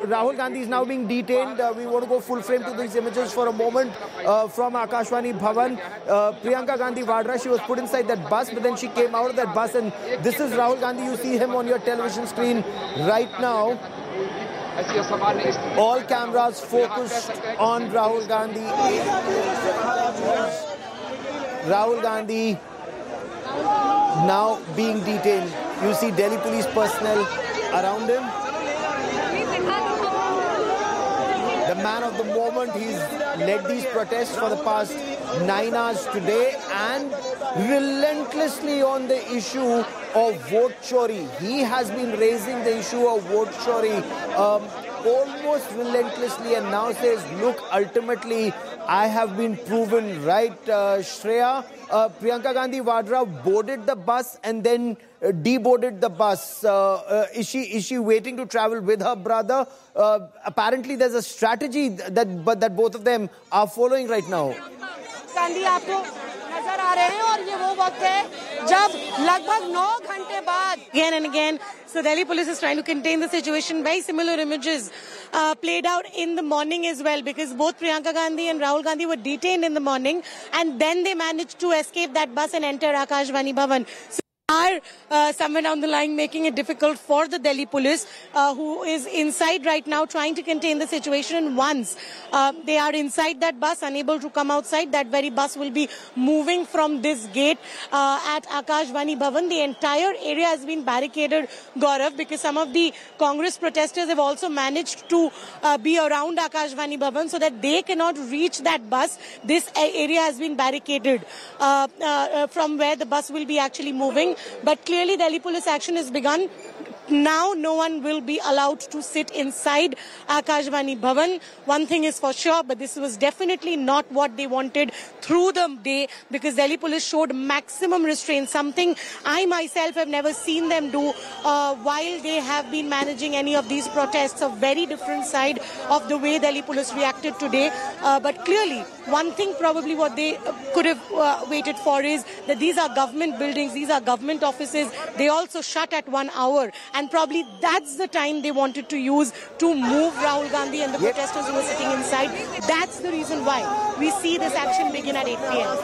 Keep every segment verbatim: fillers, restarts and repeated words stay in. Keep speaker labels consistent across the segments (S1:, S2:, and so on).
S1: Rahul Gandhi is now being detained. Uh, we want to go full frame to these images for a moment uh, from Akashvani Bhavan. Uh, Priyanka Gandhi Vadra, she was put inside that bus, but then she came out of that bus, and this is Rahul Gandhi. You see him on your television screen right now. All cameras focused on Rahul Gandhi. Rahul Gandhi now being detained. You see Delhi police personnel around him. The man of the moment, he's led these protests for the past nine hours today and relentlessly on the issue of vote chori. He has been raising the issue of vote chori um, almost relentlessly and now says, look, ultimately, I have been proven right. Uh, Shreya, uh, Priyanka Gandhi Vadra boarded the bus and then uh, deboarded the bus. Uh, uh, is she is she waiting to travel with her brother? Uh, apparently, there's a strategy that but that both of them are following right now.
S2: Gandhi, आपको नजर आ रहे हैं और ये वो वक्त है जब लगभग नौ घंटे बाद again and again. So Delhi police is trying to contain the situation. Very similar images uh, played out in the morning as well, because both Priyanka Gandhi and Rahul Gandhi were detained in the morning and then they managed to escape that bus and enter Akashvani Bhavan. So are uh, somewhere down the line making it difficult for the Delhi police, uh, who is inside right now trying to contain the situation. Once uh, they are inside that bus, unable to come outside, that very bus will be moving from this gate uh, at Akashvani Bhavan. The entire area has been barricaded, Gaurav, because some of the Congress protesters have also managed to uh, be around Akashvani Bhavan so that they cannot reach that bus. This area has been barricaded uh, uh, from where the bus will be actually moving. But clearly Delhi police action has begun. Now no one will be allowed to sit inside Akashvani Bhavan. One thing is for sure, but this was definitely not what they wanted through the day, because Delhi police showed maximum restraint, something I myself have never seen them do uh, while they have been managing any of these protests. A very different side of the way Delhi police reacted today. Uh, but clearly, one thing probably what they uh, could have uh, waited for is that these are government buildings, these are government offices. They also shut at one hour. And probably that's the time they wanted to use to move Rahul Gandhi and the yep. protesters who were sitting inside. That's the reason why we see this action begin at eight p m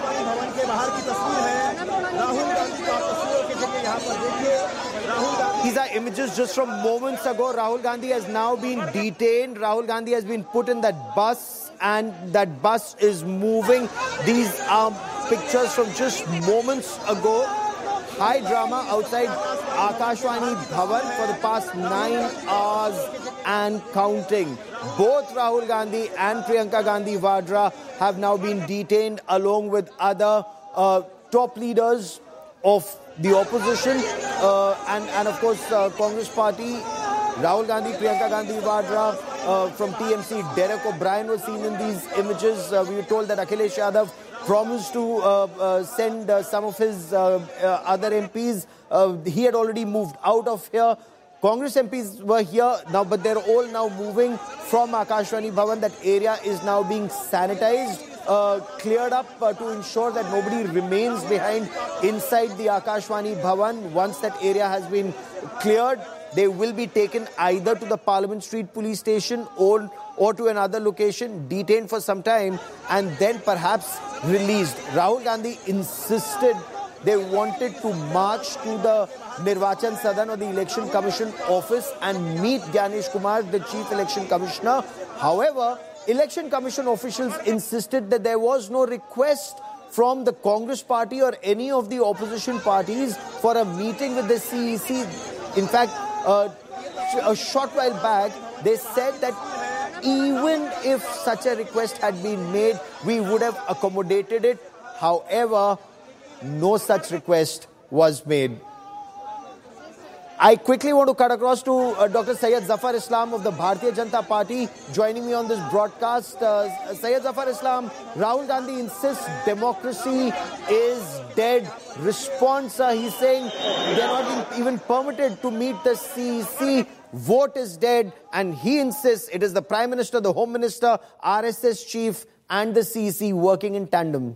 S1: These are images just from moments ago. Rahul Gandhi has now been detained. Rahul Gandhi has been put in that bus and that bus is moving. These are pictures from just moments ago. High drama outside Akashvani Bhavan for the past nine hours and counting. Both Rahul Gandhi and Priyanka Gandhi Vadra have now been detained along with other uh, top leaders of the opposition uh, and, and of course uh, Congress Party. Rahul Gandhi, Priyanka Gandhi Vadra uh, from T M C, Derek O'Brien was seen in these images. Uh, we were told that Akhilesh Yadav promised to uh, uh, send uh, some of his uh, uh, other M Ps. Uh, he had already moved out of here. Congress M Ps were here now, but they're all now moving from Akashvani Bhavan. That area is now being sanitized, uh, cleared up uh, to ensure that nobody remains behind inside the Akashvani Bhavan. Once that area has been cleared, they will be taken either to the Parliament Street police station or, or to another location, detained for some time, and then perhaps released. Rahul Gandhi insisted they wanted to march to the Nirvachan Sadan or the Election Commission office and meet Gyanesh Kumar, the Chief Election Commissioner. However, Election Commission officials insisted that there was no request from the Congress Party or any of the opposition parties for a meeting with the C E C. In fact, uh, a short while back, they said that even if such a request had been made, we would have accommodated it. However, no such request was made. I quickly want to cut across to uh, Doctor Syed Zafar Islam of the Bharatiya Janata Party joining me on this broadcast. Uh, Syed Zafar Islam, Rahul Gandhi insists democracy is dead. Response, uh, he's saying they're not even permitted to meet the C E C. Vote is dead, and he insists it is the Prime Minister, the Home Minister, R S S Chief and the C E C working in tandem.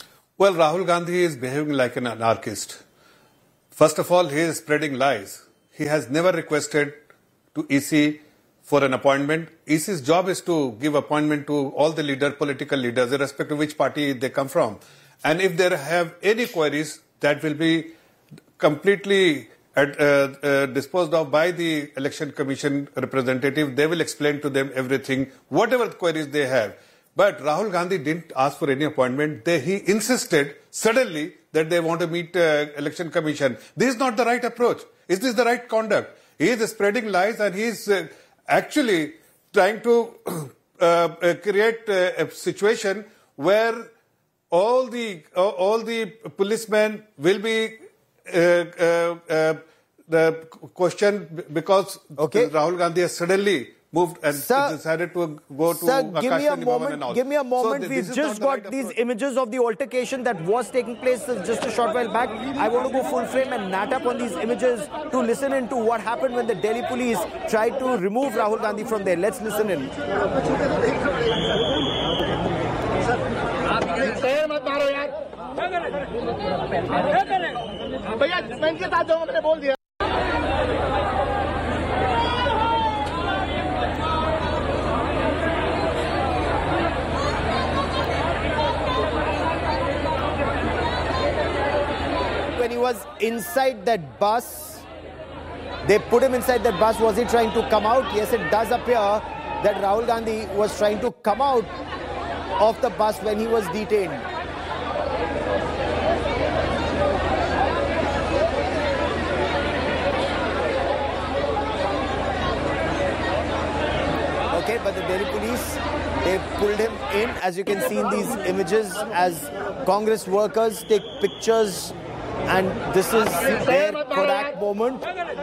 S3: Well, Rahul Gandhi is behaving like an anarchist. First of all, he is spreading lies. he has never requested to E C for an appointment. E C's job is to give appointment to all the leaders, political leaders, irrespective of which party they come from. And if they have any queries, that will be completely at, uh, uh, disposed of by the Election Commission representative. They will explain to them everything, whatever queries they have. But Rahul Gandhi didn't ask for any appointment. They, he insisted suddenly that they want to meet uh, Election Commission. This is not the right approach. Is this the right conduct? He is spreading lies and he is uh, actually trying to uh, uh, create uh, a situation where all the uh, all the policemen will be uh, uh, uh, the question because
S1: okay.
S3: Rahul Gandhi has suddenly moved and
S1: sir,
S3: decided to go to
S1: sir, give me a moment,
S3: and all.
S1: Give me a moment.
S3: So
S1: We've just got right these approach. images of the altercation that was taking place just a short while back. I want to go full frame and nat up on these images to listen into what happened when the Delhi police tried to remove Rahul Gandhi from there. Let's listen in. When he was inside that bus, they put him inside that bus. Was he trying to come out? Yes, it does appear that Rahul Gandhi was trying to come out of the bus when he was detained. Okay, but the Delhi police, they pulled him in, as you can see in these images, as Congress workers take pictures. And this is their Kodak moment.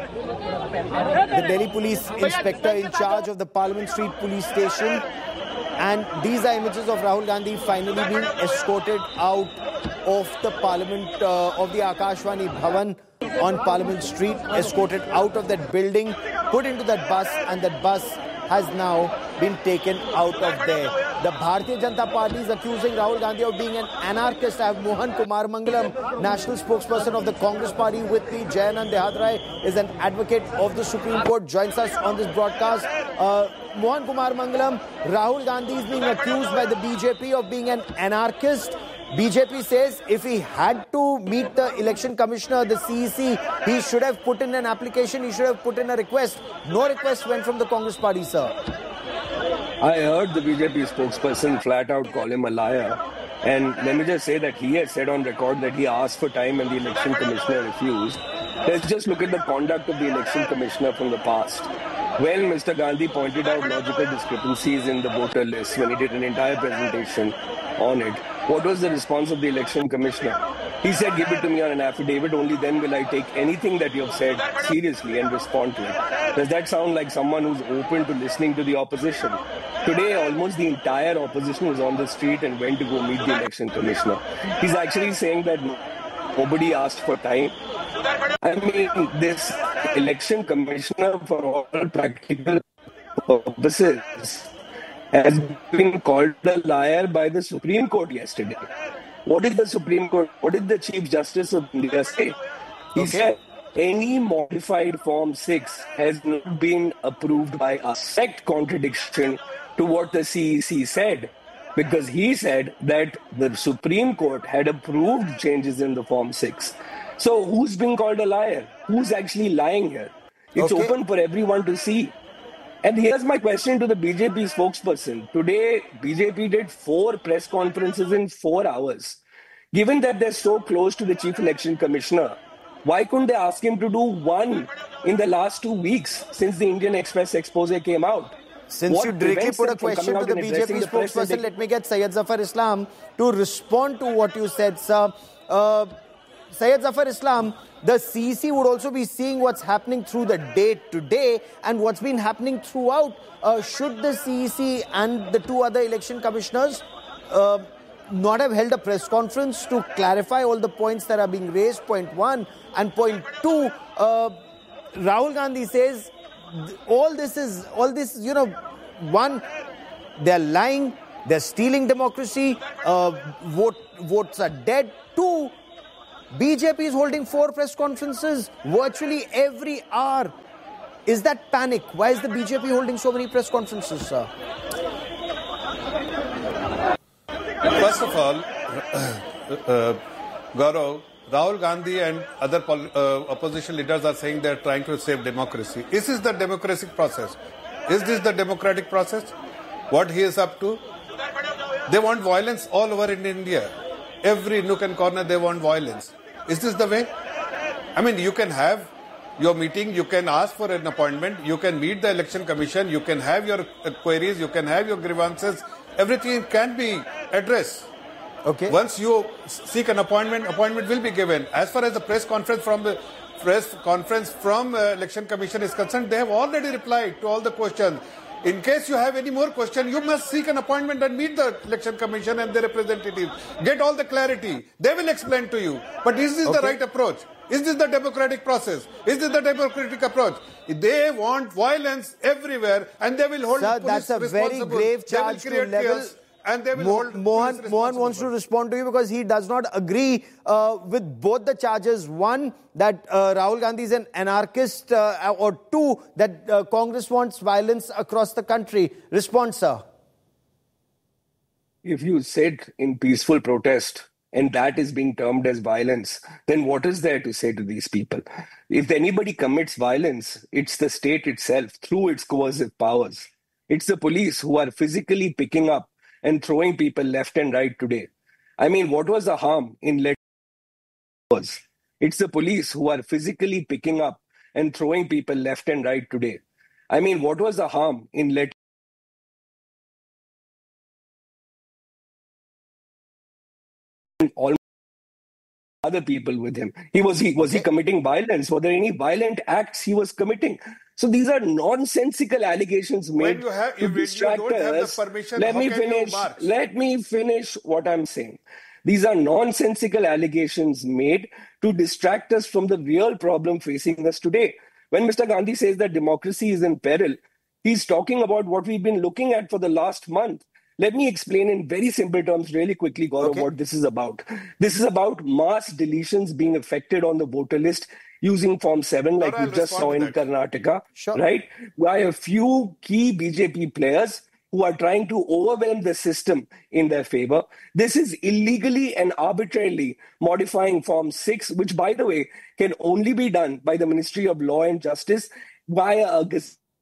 S1: The Delhi police inspector in charge of the Parliament Street police station. And these are images of Rahul Gandhi finally being escorted out of the Parliament, uh, of the Akashvani Bhavan on Parliament Street, escorted out of that building, put into that bus, and that bus has now been taken out of there. The Bharatiya Janata Party is accusing Rahul Gandhi of being an anarchist. I have Mohan Kumar Mangalam, national spokesperson of the Congress Party with me. Jayanand Dehadrai is an advocate of the Supreme Court, joins us on this broadcast. Uh, Mohan Kumar Mangalam, Rahul Gandhi is being accused by the B J P of being an anarchist. B J P says if he had to meet the election commissioner, the C E C, he should have put in an application, he should have put in a request. No request went from the Congress Party, sir.
S4: I heard the B J P spokesperson flat out call him a liar. And let me just say that he has said on record that he asked for time and the election commissioner refused. Let's just look at the conduct of the election commissioner from the past. When Mister Gandhi pointed out logical discrepancies in the voter list when he did an entire presentation on it, what was the response of the election commissioner? He said, give it to me on an affidavit, only then will I take anything that you have said seriously and respond to it. Does that sound like someone who's open to listening to the opposition? Today, almost the entire opposition was on the street and went to go meet the election commissioner. He's actually saying that nobody asked for time. I mean, this election commissioner, for all practical purposes, has been called a liar by the Supreme Court yesterday. What did the Supreme Court, what did the Chief Justice of India say? He okay. said, any modified Form six has not been approved by us. Direct contradiction to what the C E C said, because he said that the Supreme Court had approved changes in the Form six. So who's being called a liar? Who's actually lying here? It's okay. open for everyone to see. And here's my question to the B J P spokesperson. Today, B J P did four press conferences in four hours. Given that they're so close to the Chief Election Commissioner, why couldn't they ask him to do one in the last two weeks since the Indian Express expose came out?
S1: Since what you directly put a question to the B J P spokesperson, let me get Syed Zafar Islam to respond to what you said, sir. Uh, Syed Zafar Islam, the C E C would also be seeing what's happening through the day today and what's been happening throughout. Uh, should the C E C and the two other election commissioners uh, not have held a press conference to clarify all the points that are being raised, point one, and point two, uh, Rahul Gandhi says all this is, all this, you know, one, they're lying, they're stealing democracy, uh, vote, votes are dead. Two, B J P is holding four press conferences virtually every hour. Is that panic? Why is the B J P holding so many press conferences, sir?
S3: First of all, uh, Gaurav, Rahul Gandhi and other pol- uh, opposition leaders are saying they are trying to save democracy. Is this the democratic process? Is this the democratic process? What he is up to? They want violence all over in India. Every nook and corner they want violence. Is this the way? I mean, you can have your meeting, you can ask for an appointment, you can meet the election commission, you can have your queries, you can have your grievances. Everything can be addressed.
S1: Okay.
S3: Once you seek an appointment, appointment will be given. As far as the press conference from the press conference from uh, election commission is concerned, they have already replied to all the questions. In case you have any more questions, you must seek an appointment and meet the election commission and their representatives. Get all the clarity. They will explain to you. But is this okay. the right approach? Is this the democratic process? Is this the democratic approach? They want violence everywhere and they will hold
S1: Sir,
S3: police
S1: that's a very grave charge to level.
S3: Chaos. And they will
S1: Mo-
S3: hold
S1: Mohan, Mohan wants to respond to you because he does not agree uh, with both the charges. One, that uh, Rahul Gandhi is an anarchist, uh, or two, that uh, Congress wants violence across the country. Response, sir.
S4: If you sit in peaceful protest and that is being termed as violence, then what is there to say to these people? If anybody commits violence, it's the state itself through its coercive powers. It's the police who are physically picking up and throwing people left and right today. I mean, what was the harm in letting... It's the police who are physically picking up and throwing people left and right today. I mean, what was the harm in letting all other people with him? He was he was he committing violence? Were there any violent acts he was committing? So these are nonsensical allegations made
S3: when you have,
S4: to
S3: if
S4: distract
S3: you don't
S4: us.
S3: Have the permission,
S4: let
S3: how
S4: me
S3: can
S4: finish.
S3: You march?
S4: Let me finish what I'm saying. These are nonsensical allegations made to distract us from the real problem facing us today. When Mister Gandhi says that democracy is in peril, he's talking about what we've been looking at for the last month. Let me explain in very simple terms really quickly, Gaurav, okay. what this is about. This is about mass deletions being affected on the voter list using Form seven, like we just saw in Karnataka,
S1: sure.
S4: right? By a few key B J P players who are trying to overwhelm the system in their favor. This is illegally and arbitrarily modifying Form six, which, by the way, can only be done by the Ministry of Law and Justice via a...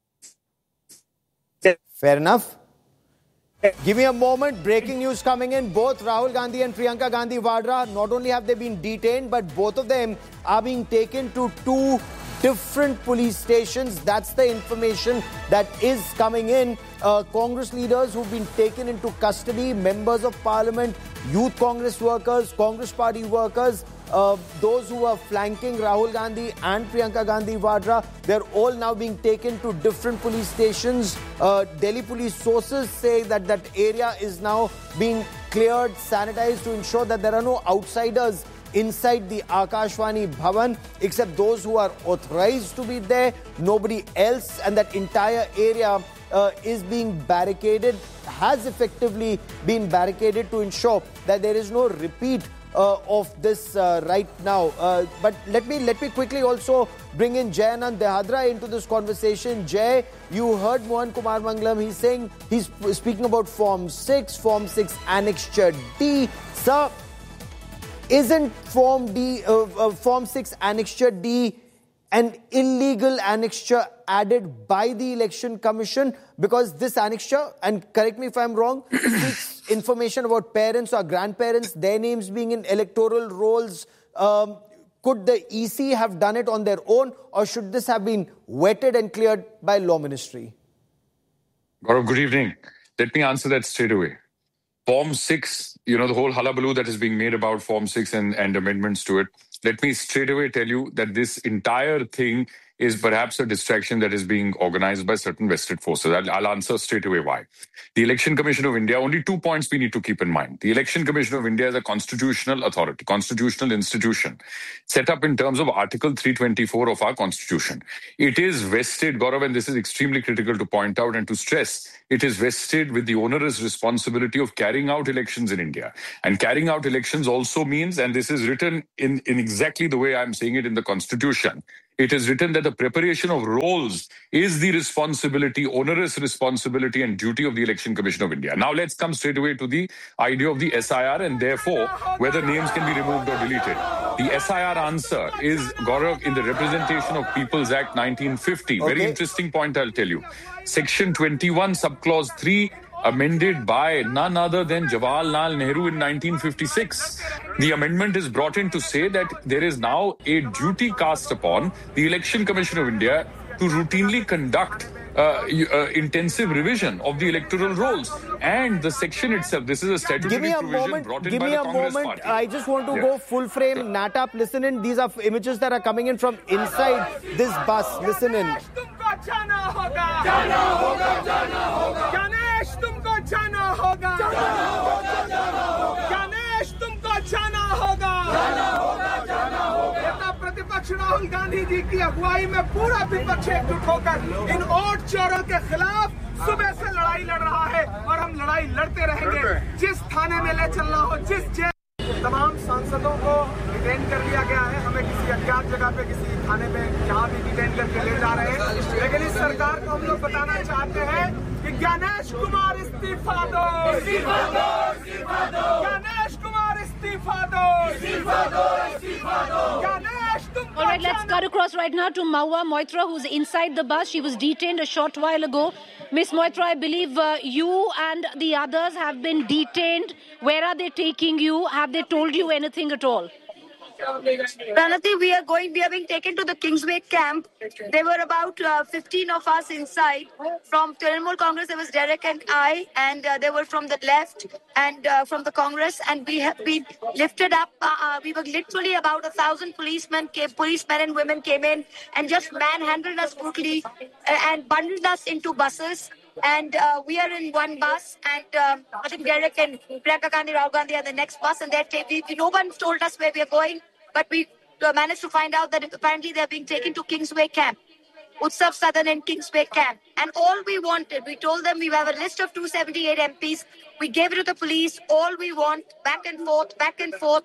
S1: Fair enough. Give me a moment. Breaking news coming in. Both Rahul Gandhi and Priyanka Gandhi Vadra, not only have they been detained, but both of them are being taken to two different police stations. That's the information that is coming in. Uh, Congress leaders who've been taken into custody, members of parliament, youth Congress workers, Congress party workers, uh, those who are flanking Rahul Gandhi and Priyanka Gandhi Vadra, they're all now being taken to different police stations. Uh, Delhi police sources say that that area is now being cleared, sanitized to ensure that there are no outsiders inside the Akashvani Bhavan, except those who are authorized to be there, nobody else, and that entire area uh, is being barricaded, has effectively been barricaded to ensure that there is no repeat uh, of this uh, right now. Uh, but let me let me quickly also bring in Jay Anand Dehadra into this conversation. Jay, you heard Mohan Kumar Mangalam. He's saying, he's speaking about Form six, Form six Annexure D. Sir, isn't Form D, uh, uh, Form six Annexure D an illegal annexure added by the Election Commission? Because this annexure, and correct me if I'm wrong, seeks information about parents or grandparents, their names being in electoral rolls. Um, could the E C have done it on their own, or should this have been vetted and cleared by Law Ministry?
S5: Gaurav, good evening. Let me answer that straight away. Form six, you know, the whole hullabaloo that is being made about Form six and, and amendments to it. Let me straight away tell you that this entire thing is perhaps a distraction that is being organized by certain vested forces. I'll, I'll answer straight away why. The Election Commission of India, only two points we need to keep in mind. The Election Commission of India is a constitutional authority, constitutional institution set up in terms of Article three twenty-four of our Constitution. It is vested, Gaurav, and this is extremely critical to point out and to stress, it is vested with the onerous responsibility of carrying out elections in India. And carrying out elections also means, and this is written in, in exactly the way I'm saying it in the Constitution, it is written that the preparation of rolls is the responsibility, onerous responsibility and duty of the Election Commission of India. Now let's come straight away to the idea of the S I R and therefore whether names can be removed or deleted. The S I R answer is, Gaurav, in the Representation of People's Act nineteen fifty. Okay. Very interesting point, I'll tell you. Section twenty-one, subclause three, amended by none other than Jawaharlal Nehru in nineteen fifty-six. The amendment is brought in to say that there is now a duty cast upon the Election Commission of India to routinely conduct uh, uh, intensive revision of the electoral rolls. And the section itself, this is a statutory
S1: give me a
S5: provision
S1: moment,
S5: brought in
S1: give
S5: by
S1: me
S5: the
S1: a
S5: Congress
S1: moment.
S5: Party.
S1: I just want to
S5: Yeah.
S1: go full frame. Natap, listen in. These are images that are coming in from inside this bus. Listen in.
S6: जाना होगा जाना होगा जाना होगा गणेश तुमको जाना होगा जाना होगा जाना होगा गणेश तुमको जाना होगा जाना होगा जाना होगा नेता प्रतिपक्ष राहुल गांधी जी की अगुवाई में पूरा विपक्ष एकजुट होकर इन वोट चोरों के खिलाफ सुबह से लड़ाई लड़ रहा है और हम लड़ाई लड़ते रहेंगे। जिस थाने में ले चलना हो, जिस जेल, तमाम सांसदों को डिटेन कर लिया गया है। हमें किसी अज्ञात जगह पे किसी थाने में जहाँ भी डिटेन करके ले जा रहे हैं, लेकिन इस सरकार को हम लोग बताना चाहते हैं कि गणेश कुमार इस्तीफा दो, इस्तीफा दो, इस्तीफा दो, गणेश कुमार इस्तीफा दो, इस्तीफा दो, इस्तीफा दो, गणेश तुम।
S7: All right, let's cut across right now to Mahua Moitra, who's inside the bus. She was detained a short while ago. Miss Moitra, I believe uh, you and the others have been detained. Where are they taking you? Have they told you anything at all?
S8: Pranati, we are going, we are being taken to the Kingsway camp. There were about uh, fifteen of us inside. From Trinamool Congress, there was Derek and I, and uh, they were from the left and uh, from the Congress, and we have been lifted up. Uh, uh, we were literally about a thousand policemen, came, policemen and women came in and just manhandled us brutally uh, and bundled us into buses. And uh, we are in one bus, and um, I think Derek and Priyanka Gandhi, Rahul Gandhi are the next bus, and they're taking. No one's told us where we are going, but we uh, managed to find out that apparently they're being taken to Kingsway Camp, Utsav Southern and Kingsway Camp. And all we wanted, we told them we have a list of two hundred seventy-eight M Ps. We gave it to the police. All we want, back and forth, back and forth.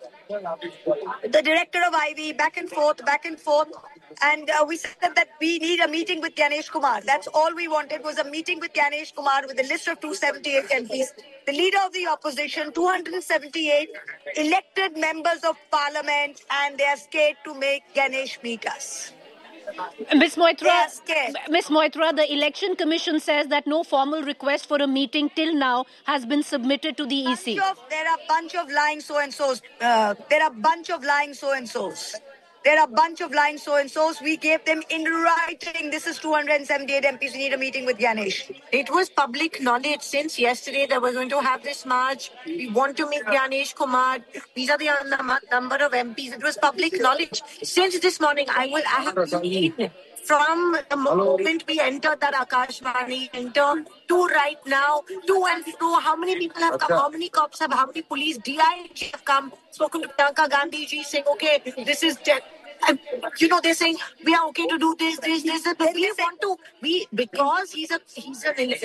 S8: The director of I V, back and forth, back and forth. And uh, we said that we need a meeting with Ganesh Kumar. That's all we wanted, was a meeting with Ganesh Kumar with a list of two hundred seventy-eight M Ps. The leader of the opposition, two hundred seventy-eight elected members of parliament, and they are scared to make Ganesh meet us.
S7: Miss Moitra,
S8: Yes, yes.
S7: Miss Moitra, the Election Commission says that no formal request for a meeting till now has been submitted to the E C.
S8: Bunch of, there are a bunch of lying so-and-sos. Uh, there are a bunch of lying so-and-sos. There are a bunch of lying so-and-sos. We gave them in writing. This is two hundred seventy-eight M Ps. We need a meeting with Ganesh.
S2: It was public knowledge since yesterday that we're going to have this march. We want to meet Ganesh Kumar. These are the num- number of M Ps. It was public knowledge since this morning. I will. I have seen from the moment we entered that Akashvani enter to right now, to and fro. How many people have come? How many cops have? How many police? D I G have come. Spoken to Priyanka Gandhi ji saying, okay, this is. De- And, you know, they're saying we are okay to do this, this, this, but we want to. We because he's a he's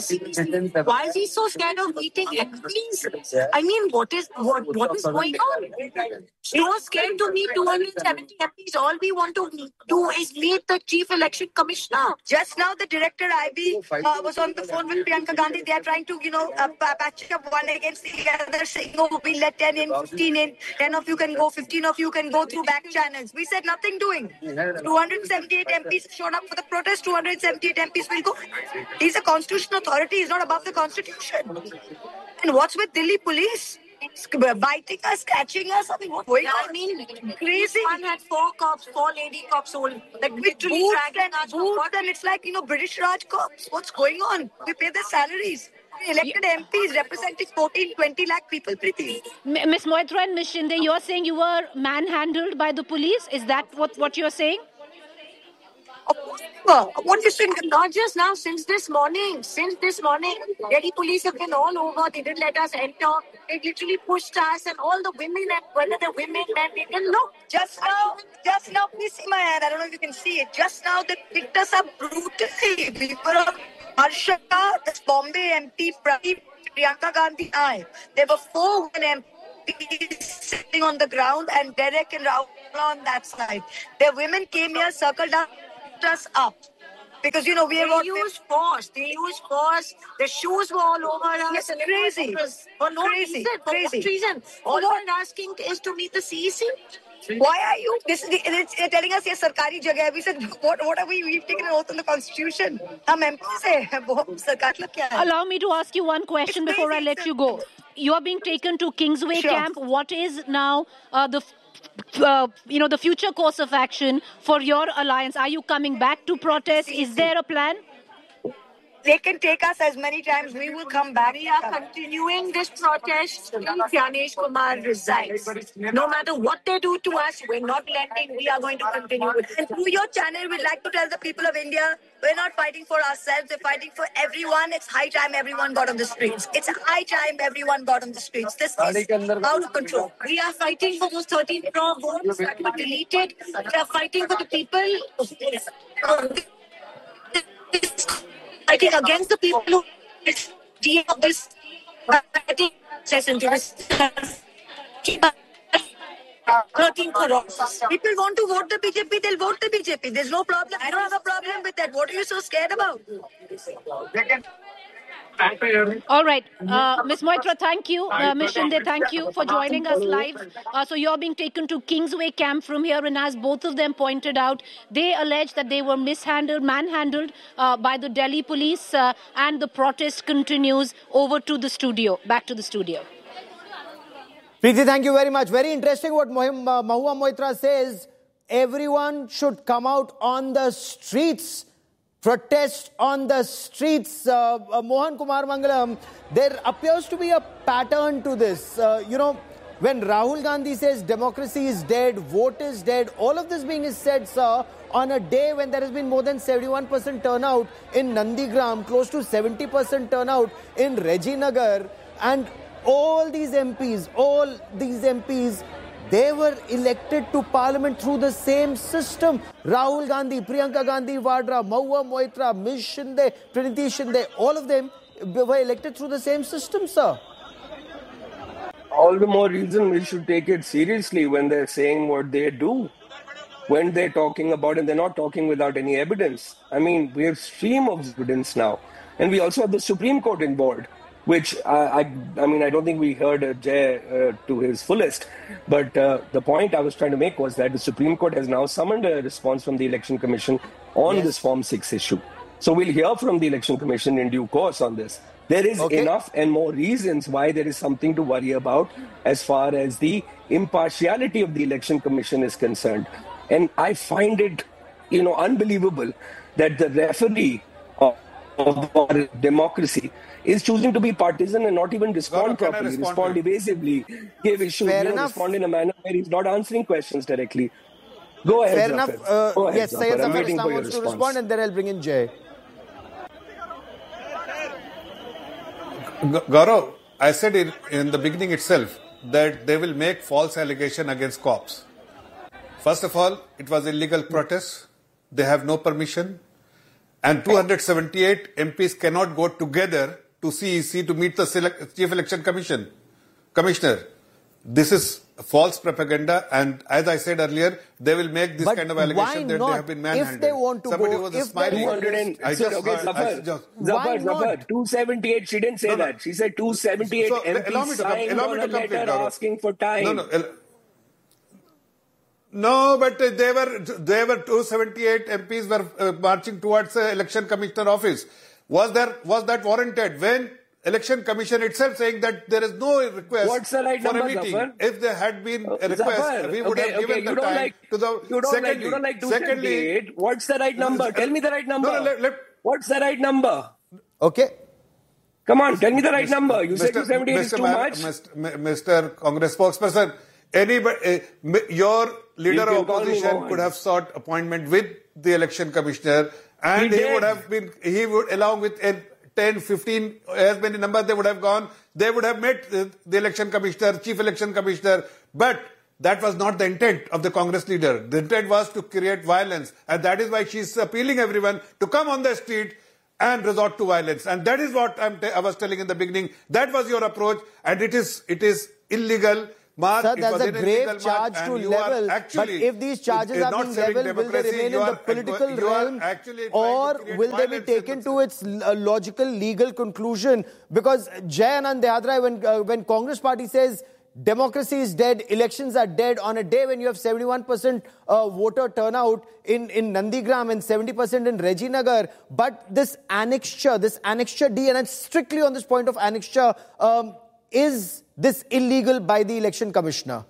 S2: a. Why is he so scared of meeting M Ps? I mean, what is what what is going on? So scared to meet two hundred seventy M Ps. All we want to do is meet the chief election commissioner.
S8: Just now, the director I B uh, was on the phone with Priyanka Gandhi. They are trying to, you know, uh, patch up one against the other, saying, "Oh, we'll let ten in, fifteen in. Ten of you can go, fifteen of you can go through back channels." We said nothing. Doing two hundred seventy-eight M Ps showed up for the protest. two hundred seventy-eight M Ps will go. He's a constitutional authority. He's not above the constitution. And what's with Delhi police? It's biting us, catching us. I mean, what's going on?
S2: I mean,
S8: crazy.
S2: One had four cops, four lady cops, all like literally
S8: Boots
S2: dragging
S8: and,
S2: us.
S8: boots and it's like, you know, British Raj cops. What's going on? We pay their salaries. We elected M Ps representing fourteen, twenty lakh people. Pretty.
S7: M- Miss Moitra and Miss Shinde, you're saying you were manhandled by the police? Is that what, what you're saying?
S8: What do you think? Not just now, since this morning. Since this morning, Delhi police have been all over. They didn't let us enter. They literally pushed us and all the women, and whether the women, men, they didn't look. Just now, just now, please see my hand. I don't know if you can see it. Just now, they picked us up brutally. We were on Harsha, this Bombay M P, Priyanka Gandhi, I. There were four women M Ps sitting on the ground and Derek and Rahul on that side. The women came here, circled us up. Because, you know, we they used force. They used force. The shoes were all over us. Yes, crazy. For no crazy. reason. For crazy. what reason? All we're asking is to meet the C E C. Why are you? This is the, they're telling us, yes, sarkari jagah. We said, what, what are we? We've taken an oath on the Constitution. Hum M Ps hai. Sarkar kya hai?
S7: Allow me to ask you one question
S8: It's
S7: before I
S8: crazy,
S7: let
S8: sir.
S7: you go. You are being taken to Kingsway
S8: Sure.
S7: camp. What is now uh, the, uh, you know, the future course of action for your alliance? Are you coming back to protest? Is there a plan?
S8: They can take us as many times. We will come back. We are continuing this protest till Gyanesh Kumar resigns. No matter what they do to us, we're not lending. We are going to continue with it. And through your channel, we'd like to tell the people of India, we're not fighting for ourselves. We're fighting for everyone. It's high time everyone got on the streets. It's high time everyone got on the streets. This is out of control. We are fighting for those thirteen crore votes that were deleted. We are fighting for the people. Fighting against the people who deal of this fighting session to this thirteen crores. People want to vote the B J P, they'll vote the B J P. There's no problem. I don't have a problem with that. What are you so scared about?
S7: All right. Uh, Miz Moitra, thank you. Uh, Miz Shinde, thank you for joining us live. Uh, so you're being taken to Kingsway camp from here, and as both of them pointed out, they allege that they were mishandled, manhandled uh, by the Delhi police, uh, and the protest continues. Over to the studio. Back to the studio.
S1: Preeti, thank you very much. Very interesting what Mohim, uh, Mahua Moitra says. Everyone should come out on the streets. Protest on the streets. Uh, uh, Mohan Kumar Mangalam, there appears to be a pattern to this. Uh, you know, when Rahul Gandhi says democracy is dead, vote is dead, all of this being said, sir, on a day when there has been more than seventy-one percent turnout in Nandigram, close to seventy percent turnout in Reginagar, and all these M Ps, all these M Ps, they were elected to parliament through the same system. Rahul Gandhi, Priyanka Gandhi Vadra, Mahua Moitra, Miz Shinde, Praniti Shinde, all of them were elected through the same system, sir.
S4: All the more reason we should take it seriously when they're saying what they do. When they're talking about it, they're not talking without any evidence. I mean, we have stream of evidence now. And we also have the Supreme Court involved, which I, I, I mean, I don't think we heard uh, Jay uh, to his fullest. But uh, the point I was trying to make was that the Supreme Court has now summoned a response from the Election Commission on yes. this Form six issue. So we'll hear from the Election Commission in due course on this. There is okay. enough and more reasons why there is something to worry about as far as the impartiality of the Election Commission is concerned. And I find it, you know, unbelievable that the referee of, of our democracy is choosing to be partisan and not even respond Gaurav, properly, respond, respond evasively, give issues, you know, respond in a manner where he's not answering questions directly. Go ahead,
S1: Fair
S4: Zafar.
S1: enough. Uh,
S4: Go ahead,
S1: yes,
S4: Zafar.
S1: Syed
S4: I'm
S1: Zafar
S4: waiting
S1: Islam
S4: for your
S1: wants to
S4: response.
S1: respond, and then I'll bring in Jay.
S3: Gaurav, I said in, in the beginning itself that they will make false allegation against cops. First of all, it was illegal protest. They have no permission. And two hundred seventy-eight M Ps cannot go together to C E C to meet the select, Chief Election Commission Commissioner. This is false propaganda, and as I said earlier, they will make this
S1: but
S3: kind of allegation that
S1: not?
S3: they have been manhandled.
S1: If they want to
S3: Somebody
S1: go,
S3: was
S1: if
S3: smiling.
S4: two hundred and,
S3: I
S4: sir,
S3: just
S4: okay,
S3: heard,
S4: Zafar,
S3: I just,
S4: Zafar, Zafar, two seventy-eight, she didn't say
S3: no, no.
S4: that. She said two seventy-eight
S3: So,
S4: M Ps
S3: allow me to
S4: signed
S3: come, allow
S4: on
S3: me
S4: a
S3: to complete,
S4: letter
S3: Gaurav.
S4: asking for time.
S3: No, no. No, but they were they were two seventy-eight M Ps were uh, marching towards the election commissioner office. Was there was that warranted when election commission itself saying that there is no request
S4: What's the right
S3: for
S4: number,
S3: a meeting?
S4: Zafar?
S3: If there had been a request,
S4: Zafar,
S3: we would
S4: okay,
S3: have given
S4: okay,
S3: the
S4: you don't
S3: time
S4: like,
S3: to the
S4: you don't
S3: secondly.
S4: like you don't like two
S3: secondly,
S4: seventy-eight. What's the right number? Tell me the right number.
S3: No, no, let, let,
S4: What's the right number?
S1: Okay.
S4: Come on, tell me the right
S3: Mister
S4: number. You said
S3: Mister
S4: two seventy-eight is too
S3: Ma-
S4: much.
S3: Mister Mister Congress spokesperson, anybody, uh, your leader
S4: You
S3: of
S4: can call me
S3: opposition
S4: Mohan.
S3: could have sought appointment with the election commissioner, and
S4: He
S3: he,
S4: did.
S3: would have been, he would, along with uh, ten, fifteen, as many numbers they would have gone, they would have met uh, the election commissioner, chief election commissioner, but that was not the intent of the Congress leader. The intent was to create violence, and that is why she's appealing everyone to come on the street and resort to violence. And that is what I'm t- I was telling in the beginning. That was your approach, and it is it is illegal. Mark,
S1: Sir,
S3: it
S1: that's
S3: was
S1: a
S3: an
S1: grave
S3: illegal
S1: charge
S3: mark,
S1: to
S3: and you are
S1: level.
S3: actually,
S1: But if these charges
S3: uh,
S1: are
S3: not
S1: being
S3: serving
S1: leveled, will they
S3: democracy,
S1: remain
S3: you
S1: in the
S3: are-
S1: political
S3: you are
S1: realm,
S3: actually trying to
S1: or
S3: create
S1: will they be
S3: violence in
S1: taken
S3: the-
S1: to its uh, logical legal conclusion? Because Jay Anand Dehadra, when uh, when Congress party says democracy is dead, elections are dead, on a day when you have seventy-one percent uh, voter turnout in, in Nandigram and seventy percent in Reginagar, but this annexure, this annexure D, and it's strictly on this point of annexure, um, is this illegal by the election commissioner?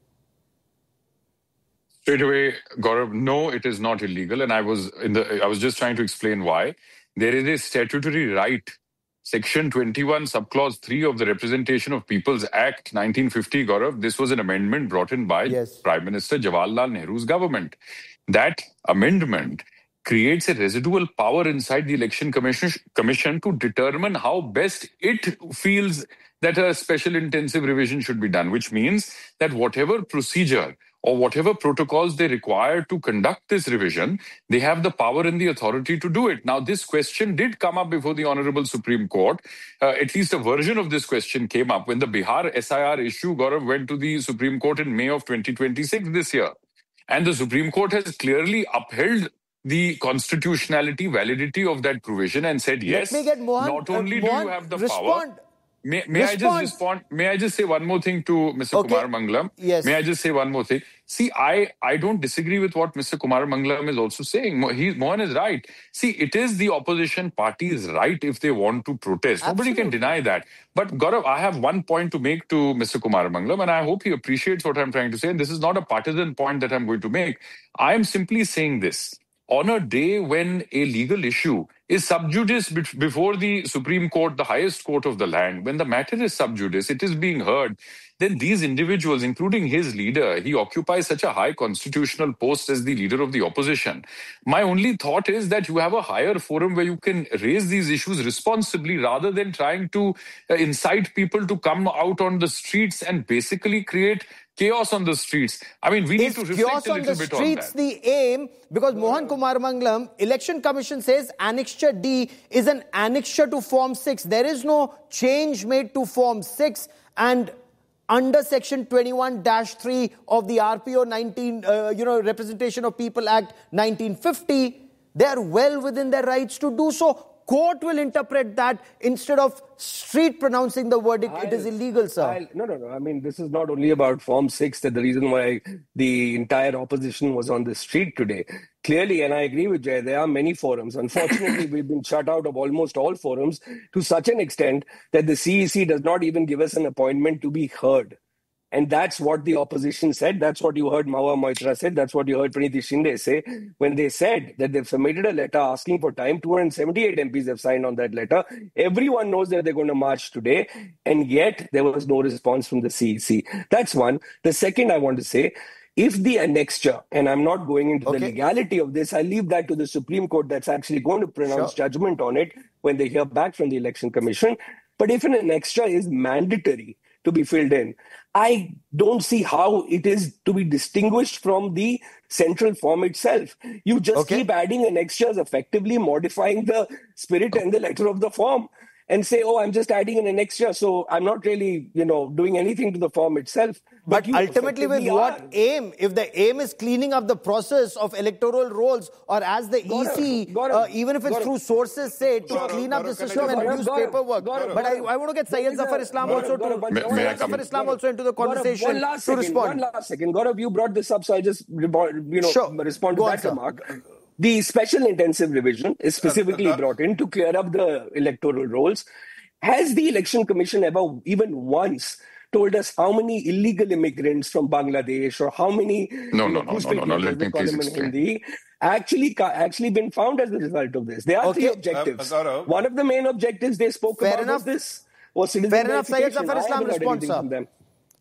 S5: Straight away, Gaurav, no, it is not illegal. And I was in the I was just trying to explain why. There is a statutory right. Section twenty-one, subclause three of the Representation of People's Act nineteen fifty, Gaurav, this was an amendment brought in by
S1: Yes.
S5: Prime Minister Jawaharlal Nehru's government. That amendment creates a residual power inside the Election Commission, commission to determine how best it feels that a special intensive revision should be done, which means that whatever procedure or whatever protocols they require to conduct this revision, they have the power and the authority to do it. Now, this question did come up before the Honorable Supreme Court. Uh, at least a version of this question came up when the Bihar S I R issue, Gaurav, went to the Supreme Court in May of twenty twenty-six this year. And the Supreme Court has clearly upheld the constitutionality, validity of that provision and said, yes,
S1: Let me get Mohan,
S5: not only
S1: uh,
S5: do
S1: Mohan,
S5: you have the
S1: respond.
S5: power. May, may I just
S1: Respond.
S5: respond? May I just say one more thing to Mister
S1: Okay.
S5: Kumar Mangalam?
S1: Yes.
S5: May I just say one more thing? See, I, I don't disagree with what Mister Kumar Mangalam is also saying. Mo- He, Mohan is right. See, it is the opposition party's right if they want to protest. Nobody can
S1: Absolutely.
S5: deny that. But Gaurav, I have one point to make to Mister Kumar Mangalam, and I hope he appreciates what I'm trying to say. And this is not a partisan point that I'm going to make. I am simply saying this. On a day when a legal issue is sub judice be- before the Supreme Court, the highest court of the land, when the matter is sub judice, it is being heard, then these individuals, including his leader, he occupies such a high constitutional post as the leader of the opposition. My only thought is that you have a higher forum where you can raise these issues responsibly rather than trying to uh, incite people to come out on the streets and basically create chaos on the streets. I mean, we need
S1: Is
S5: to reflect
S1: chaos
S5: a
S1: on
S5: little
S1: the
S5: bit on
S1: streets
S5: that.
S1: the aim? Because Mohan Kumar Mangalam, Election Commission says Annexure D is an annexure to Form six. There is no change made to Form six, and under Section twenty-one dash three of the R P O nineteen, uh, you know, Representation of People Act nineteen fifty, they are well within their rights to do so. Court will interpret that instead of street pronouncing the verdict. It is
S4: I'll-
S1: illegal, sir.
S4: I'll- no, no, no. I mean, this is not only about Form six that the reason why the entire opposition was on the street today. Clearly, and I agree with Jay, there are many forums. Unfortunately, we've been shut out of almost all forums to such an extent that the C E C does not even give us an appointment to be heard. And that's what the opposition said. That's what you heard Mahua Moitra said. That's what you heard Praniti Shinde say when they said that they've submitted a letter asking for time. two hundred seventy-eight M Ps have signed on that letter. Everyone knows that they're going to march today. And yet there was no response from the C E C. That's one. The second I want to say, if the annexure, and I'm not going into
S1: Okay.
S4: the legality of this, I leave that to the Supreme Court that's actually going to pronounce
S1: Sure.
S4: judgment on it when they hear back from the Election Commission. But if an annexure is mandatory to be filled in, I don't see how it is to be distinguished from the central form itself. You just
S1: Okay.
S4: keep adding annexures, effectively modifying the spirit and the letter of the form, and say, oh, I'm just adding an annexure, so I'm not really, you know, doing anything to the form itself.
S1: But
S4: you
S1: ultimately, with
S4: effectively
S1: what
S4: are.
S1: aim? If the aim is cleaning up the process of electoral rolls, or as the
S4: Gaurav,
S1: E C,
S4: Gaurav,
S1: uh, even if it's
S4: Gaurav.
S1: through sources, say to
S3: Gaurav,
S1: clean up
S3: Gaurav,
S1: the
S3: can I
S1: system
S3: just-
S1: and
S4: Gaurav,
S1: reduce
S4: Gaurav,
S1: paperwork.
S4: Gaurav,
S1: but I,
S4: Gaurav.
S1: I want to get
S4: There
S1: Syed
S4: is
S1: Zafar
S4: a-
S1: Islam
S4: Gaurav,
S1: also
S4: Gaurav,
S1: to
S4: one-
S5: May-
S4: one
S5: may I
S4: last
S5: come
S1: Zafar
S5: in?
S1: Islam also into the
S4: Gaurav,
S1: conversation
S4: one last
S1: to
S4: second,
S1: respond.
S4: One last second. Gaurav, you brought this up, so I just, rebo- you know,
S1: Sure.
S4: respond
S1: Go
S4: to
S1: on,
S4: that
S1: sir.
S4: remark. The special intensive revision is specifically
S3: Uh, uh,
S4: brought in to clear up the electoral rolls. Has the Election Commission ever even once told us how many illegal immigrants from Bangladesh or how many
S5: No,
S4: you
S5: no,
S4: know,
S5: no, no,
S4: Ghuspetia,
S5: no, no. Let
S4: as they
S5: me
S4: call
S5: please
S4: them in
S5: explain.
S4: Hindi, actually ca- actually been found as a result of this? There are three
S1: Okay.
S4: objectives.
S3: Uh, Gaurav.
S4: One of the main objectives they spoke
S1: Fair
S4: about
S1: enough.
S4: was this, was citizen
S1: Fair enough, Syed
S4: verification.
S1: Zafar
S4: I
S1: Islam,
S4: haven't heard
S1: respond,
S4: anything
S1: sir.
S4: from them.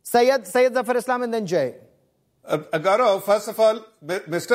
S1: Syed, Syed Zafar Islam and then Jay.
S3: Uh, Gaurav, first of all, Mister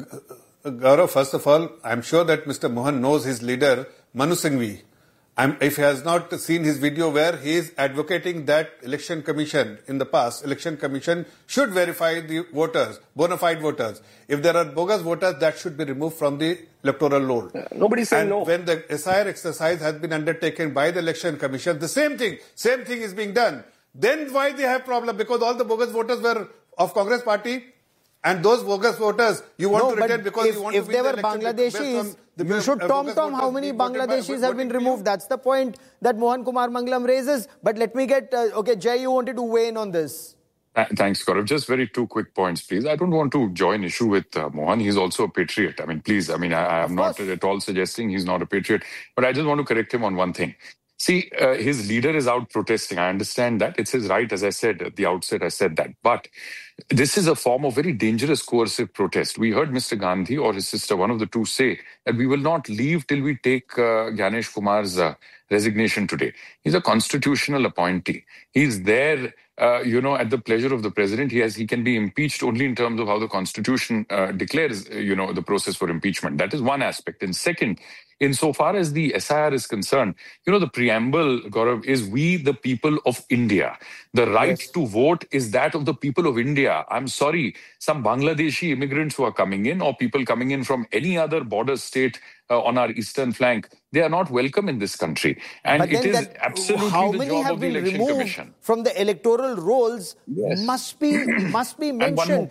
S3: Uh, Gaurav, first of all, I'm sure that Mister Mohan knows his leader, Manu Singhvi. I'm, if he has not seen his video where he is advocating that election commission in the past, election commission should verify the voters, bona fide voters. If there are bogus voters, that should be removed from the electoral roll.
S4: Uh, nobody's saying
S3: and
S4: no.
S3: When the S I R exercise has been undertaken by the election commission, the same thing, same thing is being done. Then why they have problem? Because all the bogus voters were of Congress party. And those bogus voters, you want
S1: no,
S3: to return because
S1: if,
S3: you want
S1: if
S3: to win
S1: they
S3: the
S1: were
S3: election.
S1: Bangladeshis,
S3: The
S1: you should tom tom how many Bangladeshis have been removed. That's the point that Mohan Kumar Mangalam raises. But let me get, uh, okay, Jay, you wanted to weigh in on this.
S5: Uh, thanks, Gaurav. Just very two quick points, please. I don't want to join issue with uh, Mohan. He's also a patriot. I mean, please, I mean, I, I am not at all suggesting he's not a patriot. But I just want to correct him on one thing. See, uh, his leader is out protesting. I understand that. It's his right. As I said at the outset, I said that. But this is a form of very dangerous coercive protest. We heard Mister Gandhi or his sister, one of the two, say that we will not leave till we take uh, Ganesh Kumar's uh, resignation today. He's a constitutional appointee. He's there, uh, you know, at the pleasure of the president. He has, he can be impeached only in terms of how the Constitution uh, declares, uh, you know, the process for impeachment. That is one aspect. And second, insofar as the S I R is concerned, you know, the preamble, Gaurav, is we the people of India. The right yes. to vote is that of the people of India. I'm sorry, some Bangladeshi immigrants who are coming in or people coming in from any other border state uh, on our eastern flank, they are not welcome in this country. And
S1: but
S5: it is
S1: that,
S5: absolutely
S1: how
S5: the
S1: many
S5: job
S1: have
S5: of the
S1: been
S5: Election
S1: removed
S5: Commission.
S1: From the electoral rolls
S5: yes.
S1: must be must be mentioned.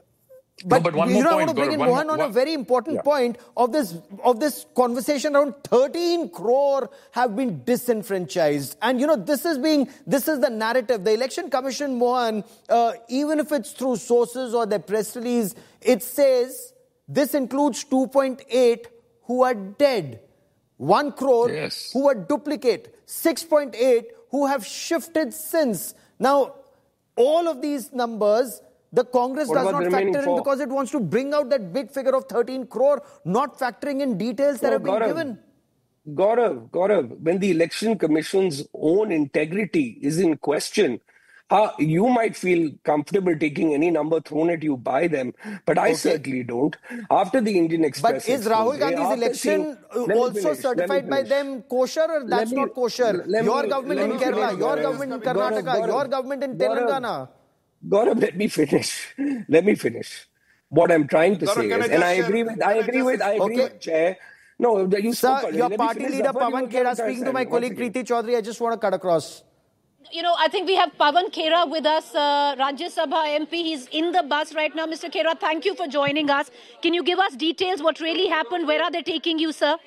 S5: But, no, but one
S1: you
S5: more
S1: know,
S5: point,
S1: I want to bring
S5: Gaurav,
S1: in
S5: one,
S1: Mohan on
S5: one,
S1: a very important
S5: yeah.
S1: point of this of this conversation. Around thirteen crore have been disenfranchised, and you know this is being this is the narrative. The Election Commission, Mohan, uh, even if it's through sources or their press release, it says this includes two point eight who are dead, one crore
S5: yes.
S1: who are duplicate, six point eight who have shifted since. Now, all of these numbers, the Congress
S4: what
S1: does not factor in
S4: four?
S1: because it wants to bring out that big figure of thirteen crore, not factoring in details that
S4: no,
S1: have been
S4: Gaurav,
S1: given.
S4: Gaurav, Gaurav, when the Election Commission's own integrity is in question, uh, you might feel comfortable taking any number thrown at you by them, but I okay. certainly don't. After the Indian Express...
S1: But is Rahul Gandhi's election seeing, also finish, certified by them kosher or that's me, not kosher? Your me, government in Kerala, finish, your government in Karnataka, Gaurav, Gaurav, your government in Telangana.
S4: Gaurav, let me finish. Let me finish. What I'm trying to Gaurav, say is, and I agree with, I agree with, I agree okay. with Chair. No, you
S1: Sir,
S4: spoke.
S1: Your party leader Pawan Khera speaking to my colleague Preeti Chaudhary. I just want to cut across.
S7: You know, I think we have Pawan Khera with us, uh, Rajya Sabha M P. He's in the bus right now. Mister Khera, thank you for joining us. Can you give us details? What really happened? Where are they taking you, sir?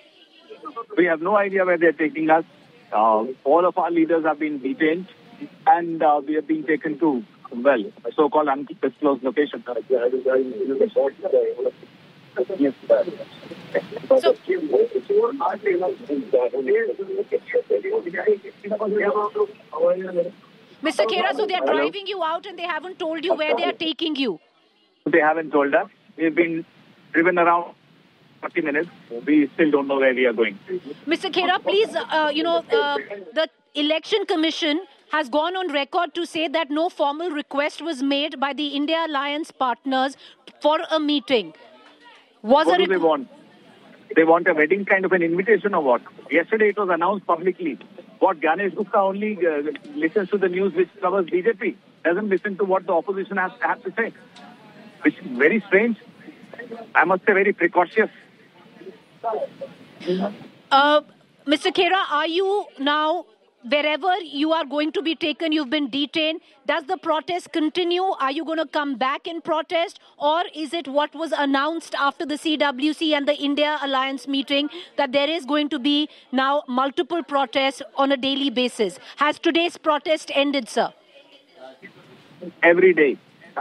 S9: We have no idea where they're taking us. Uh, all of our leaders have been detained and uh, we have been taken to, well, a so-called undisclosed location. So,
S7: Mister Khera, so they're driving you out and they haven't told you where they are taking you?
S9: They haven't told us. We've been driven around forty minutes. We still don't know where we are going.
S7: Mister Khera, please, uh, you know, uh, the Election Commission has gone on record to say that no formal request was made by the India Alliance partners for a meeting. Was
S9: what
S7: a
S9: do they want? They want a wedding kind of an invitation or what? Yesterday it was announced publicly. What, Ganesh Gupta only uh, listens to the news which covers B J P, doesn't listen to what the opposition has, has to say. Which is very strange. I must say very precautious.
S7: Uh, Mister Khera, are you now, wherever you are going to be taken, you've been detained, does the protest continue? Are you going to come back in protest? Or is it what was announced after the C W C and the India Alliance meeting that there is going to be now multiple protests on a daily basis? Has today's protest ended, sir?
S9: Every day.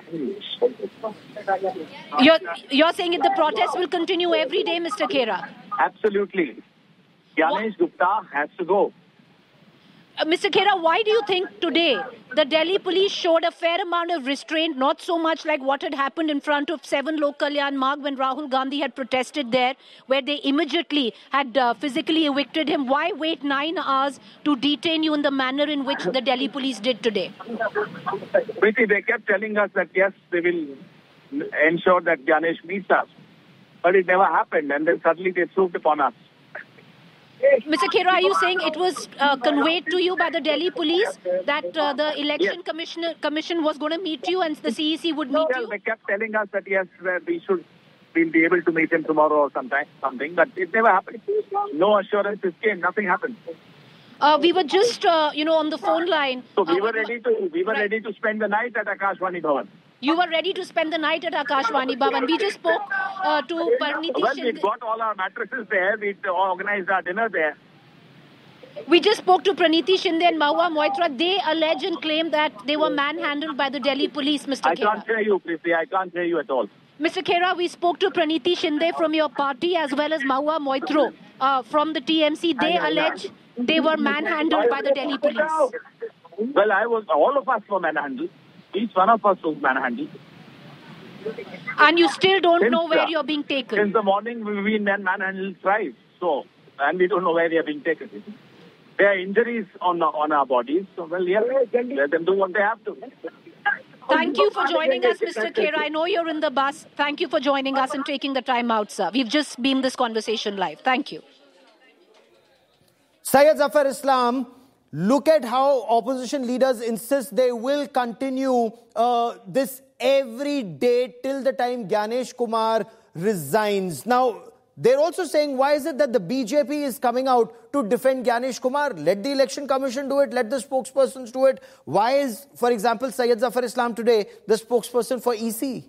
S7: You're, you're saying that the protest will continue every day, Mister Khera?
S9: Absolutely. Ganesh Gupta has to go.
S7: Uh, Mister Khera, why do you think today the Delhi police showed a fair amount of restraint, not so much like what had happened in front of seven Lok Kalyan Marg when Rahul Gandhi had protested there, where they immediately had uh, physically evicted him? Why wait nine hours to detain you in the manner in which the Delhi police did today?
S9: Preeti, they kept telling us that yes, they will ensure that Ganesh meets us. But it never happened, and then suddenly they swooped upon us.
S7: Mister Khera, are you saying it was uh, conveyed to you by the Delhi police that uh, the election
S9: yes.
S7: commissioner, commission was going to meet you and the C E C would meet
S9: well,
S7: you?
S9: They kept telling us that yes, we should we'll be able to meet him tomorrow or sometime, something, but it never happened. No assurances came, nothing happened.
S7: Uh, we were just, uh, you know, on the phone line.
S9: So we
S7: uh,
S9: were ready to we were
S7: right.
S9: ready to spend the night at Akashvani Bhavan.
S7: You were ready to spend the night at Akashvani Bhavan. We just spoke uh, to Praniti
S9: Well,
S7: Shinde.
S9: we got all our mattresses there. We organized our dinner there.
S7: We just spoke to Praniti Shinde and Mahua Moitra. They allege and claim that they were manhandled by the Delhi police, Mister
S9: I
S7: Khera.
S9: can't hear you, Preeti. I can't hear you at all.
S7: Mister Khera, we spoke to Praniti Shinde from your party as well as Mahua Moitro uh, from the T M C. They allege they were manhandled by the Delhi police.
S9: Well, I was. All of us were manhandled. Each one of us was manhandled.
S7: And you still don't
S9: Since,
S7: know where
S9: uh,
S7: you're being taken?
S9: Since the morning, we've been man manhandled thrice. So, and we don't know where they are being taken. There are injuries on on our bodies. So, well, yeah, let them do what they have to.
S7: Thank you for joining us, Mister Khera. I know you're in the bus. Thank you for joining us and taking the time out, sir. We've just beamed this conversation live. Thank you.
S1: Syed Zafar Islam, look at how opposition leaders insist they will continue uh, this every day till the time Ganesh Kumar resigns. Now, they're also saying, why is it that the B J P is coming out to defend Ganesh Kumar? Let the election commission do it. Let the spokespersons do it. Why is, for example, Syed Zafar Islam today the spokesperson for E C?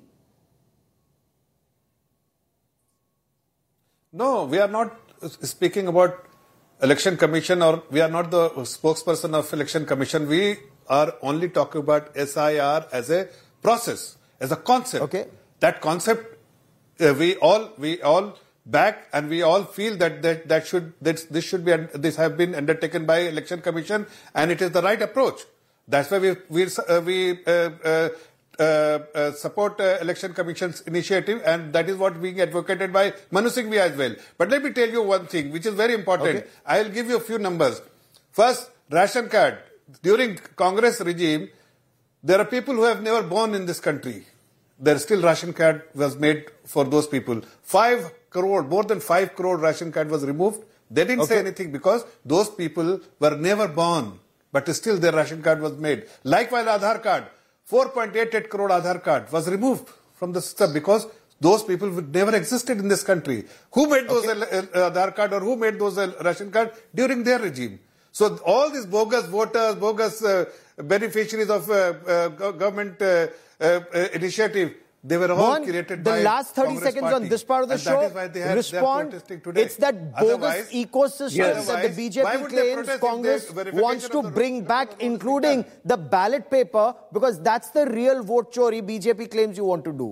S3: No, we are not speaking about election commission, or we are not the spokesperson of election commission. We are only talking about S I R as a process, as a concept.
S1: Okay.
S3: That concept, uh, we all, we all back, and we all feel that that, that should that this should be this have been undertaken by election commission, and it is the right approach. That's why we we uh, we uh, uh, uh, uh, support uh, election commission's initiative, and that is what being advocated by Manu Singhvi as well. But let me tell you one thing, which is very important.
S1: Okay.
S3: I'll give you a few numbers. First, ration card. During Congress regime, there are people who have never born in this country. There still ration card was made for those people. Five crore, more than five crore ration card was removed. They didn't
S1: Okay.
S3: say anything because those people were never born, but still their ration card was made. Likewise, Aadhaar card, four point eight eight crore Aadhaar card was removed from the system because those people would never existed in this country. Who made those okay. uh, Aadhaar card or who made those uh, ration card during their regime? So all these bogus voters, bogus uh, beneficiaries of uh, uh, government uh, uh, initiative, they were all
S1: Mohan,
S3: created
S1: the
S3: by
S1: last thirty
S3: Congress
S1: seconds
S3: party.
S1: on this part of the
S3: And
S1: show,
S3: that is why they have,
S1: respond.
S3: They are protesting today.
S1: It's that bogus
S3: Otherwise-
S1: ecosystem
S3: Yes.
S1: that the B J
S3: Why
S1: P
S3: would they
S1: claims
S3: protest if
S1: Congress
S3: they- verification
S1: wants to
S3: of the
S1: bring
S3: road-
S1: back, including the ballot paper, because that's the real vote chori B J P claims you want to do.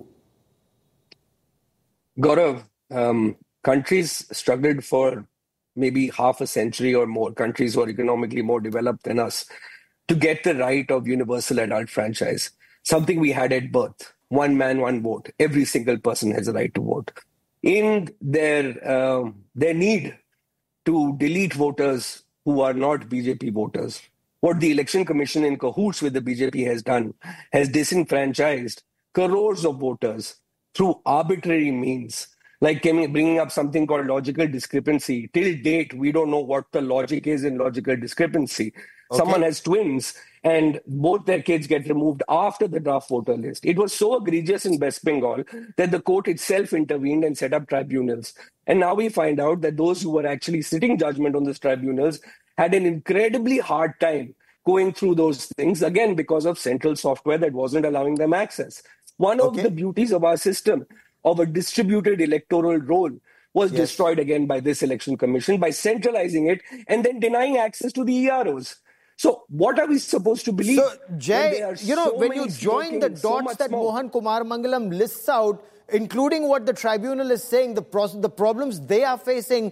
S4: Gaurav, um, countries struggled for maybe half a century or more, countries who are economically more developed than us, to get the right of universal adult franchise, something we had at birth. One man, one vote. Every single person has a right to vote. In their uh, their need to delete voters who are not B J P voters, what the Election Commission in cahoots with the B J P has done has disenfranchised crores of voters through arbitrary means, like bringing up something called logical discrepancy. Till date, we don't know what the logic is in logical discrepancy. Okay. Someone has twins and both their kids get removed after the draft voter list. It was so egregious in West Bengal that the court itself intervened and set up tribunals. And now we find out that those who were actually sitting judgment on these tribunals had an incredibly hard time going through those things, again, because of central software that wasn't allowing them access. One
S1: Okay.
S4: of the beauties of our system, of a distributed electoral roll, was
S1: Yes.
S4: destroyed again by this election commission by centralizing it and then denying access to the E R Os. So what are we supposed to believe?
S1: So,
S4: when
S1: Jay,
S4: there are
S1: you know,
S4: so
S1: when
S4: many
S1: you join the
S4: smoking, so
S1: dots
S4: much
S1: that
S4: smoke?
S1: Mohan Kumar Mangalam lists out, including what the tribunal is saying, the, pro- the problems they are facing,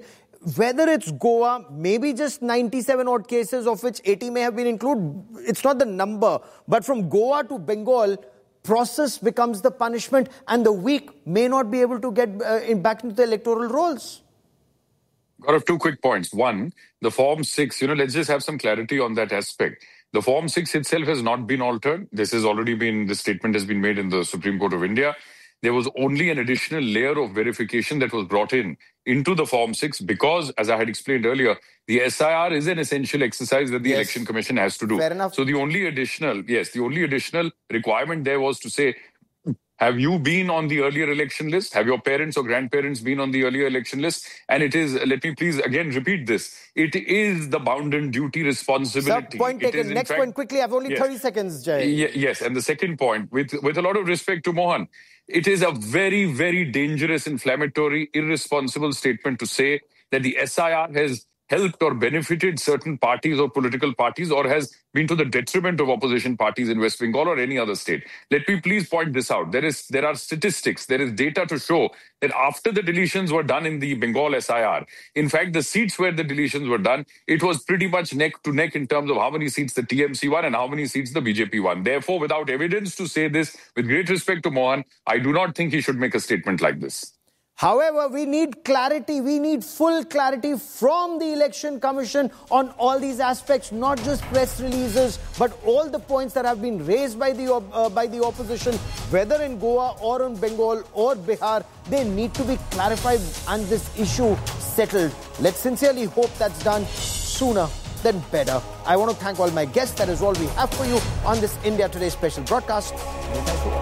S1: whether it's Goa, maybe just ninety-seven odd cases of which eighty may have been included. It's not the number, but from Goa to Bengal, process becomes the punishment, and the weak may not be able to get uh, in, back into the electoral rolls.
S5: Gaurav, two quick points. One, the Form six, you know, let's just have some clarity on that aspect. The Form six itself has not been altered. This has already been, this statement has been made in the Supreme Court of India. There was only an additional layer of verification that was brought in into the Form six because, as I had explained earlier, the S I R is an essential exercise that the yes. Election Commission has to do.
S1: Fair enough.
S5: So the only additional, yes, the only additional requirement there was to say, have you been on the earlier election list? Have your parents or grandparents been on the earlier election list? And it is, let me please again repeat this, it is the bounden duty responsibility.
S1: Sir, point taken. Next fact, point quickly. I have only yes. thirty seconds, Jay.
S5: Y- yes, and the second point, with, with a lot of respect to Mohan, it is a very, very dangerous, inflammatory, irresponsible statement to say that the S I R has helped or benefited certain parties or political parties or has been to the detriment of opposition parties in West Bengal or any other state. Let me please point this out. There is, there are statistics, there is data to show that after the deletions were done in the Bengal S I R, in fact, the seats where the deletions were done, it was pretty much neck to neck in terms of how many seats the T M C won and how many seats the B J P won. Therefore, without evidence to say this, with great respect to Mohan, I do not think he should make a statement like this.
S1: However, we need clarity, we need full clarity from the Election Commission on all these aspects, not just press releases, but all the points that have been raised by the uh, by the opposition, whether in Goa or in Bengal or Bihar, they need to be clarified and this issue settled. Let's sincerely hope that's done sooner than better. I want to thank all my guests. That is all we have for you on this India Today special broadcast.